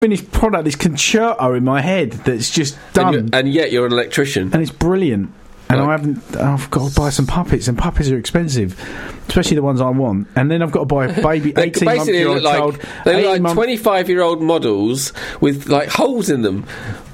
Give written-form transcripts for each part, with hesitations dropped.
finished product, this concerto in my head that's just done. And yet you're an electrician. And it's brilliant. And I've got to buy some puppets, and puppets are expensive, especially the ones I want. And then I've got to buy a baby 18-month-old child. They look like 25-year-old models with like holes in them.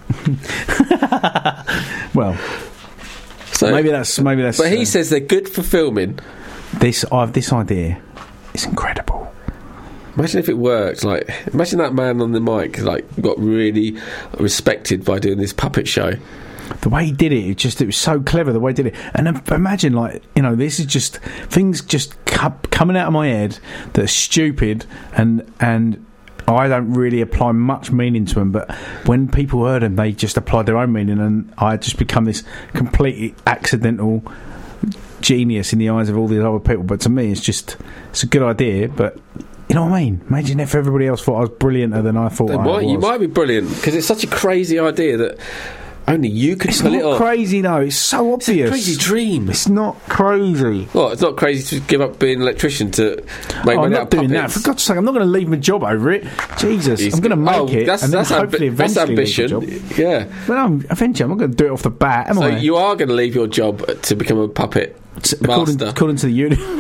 Well, so maybe that's. But he says they're good for filming. This idea is incredible. Imagine if it worked. Like, imagine that man on the mic got really respected by doing this puppet show. The way he did it, it was so clever. The way he did it, and imagine, this is just things just coming out of my head that are stupid, and I don't really apply much meaning to them. But when people heard them, they just applied their own meaning, and I just become this completely accidental genius in the eyes of all these other people. But to me, it's a good idea, but. You know what I mean? Imagine if everybody else thought I was brillianter than I thought I was. You might be brilliant, because it's such a crazy idea that only you could pull it off. It's not crazy, no. It's so obvious. It's a crazy dream. It's not crazy. Well, it's not crazy to give up being an electrician to make money out of puppets. I'm not doing that. For God's sake, I'm not going to leave my job over it. Jesus, I'm going to make it, and then hopefully eventually ambition. Leave the job. Yeah. But eventually, I'm not going to do it off the bat, am I? So you are going to leave your job to become a puppet master. According to the union.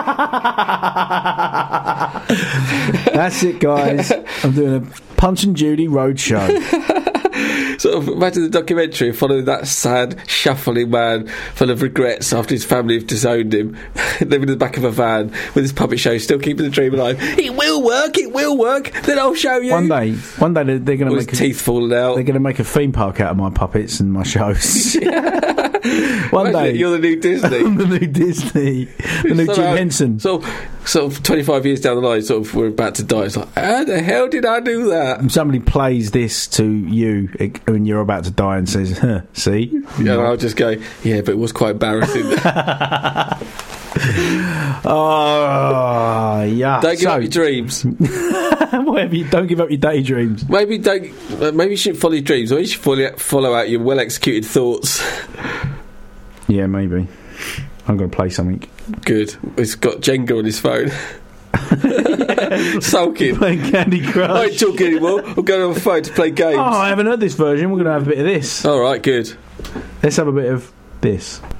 That's it, guys. I'm doing a Punch and Judy roadshow. Sort of imagine the documentary following that sad, shuffling man full of regrets after his family have disowned him, living in the back of a van with his puppet show, still keeping the dream alive. It will work. Then I'll show you. One day they're going to make his teeth falling out. They're going to make a theme park out of my puppets and my shows. One day you're the new Disney. I'm the new Disney. The new Jim Henson. Sort of 25 years down the line, we're about to die. It's like, how the hell did I do that? And somebody plays this to you when you're about to die and says, see? Yeah, and I'll just go, yeah, but it was quite embarrassing. Oh, yeah. Don't give up your dreams. Don't give up your daydreams. Maybe you shouldn't follow your dreams, or you should follow out your well-executed thoughts. Yeah, maybe. I'm going to play something. Good. He's got Jenga on his phone. Sulking. Playing Candy Crush. I ain't talking anymore. I'm going on the phone to play games. Oh, I haven't heard this version. We're going to have a bit of this. All right, good. Let's have a bit of this.